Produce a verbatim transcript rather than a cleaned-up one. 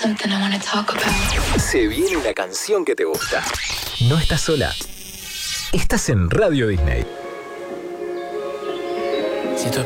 Se viene una canción que te gusta. No estás sola. Estás en Radio Disney.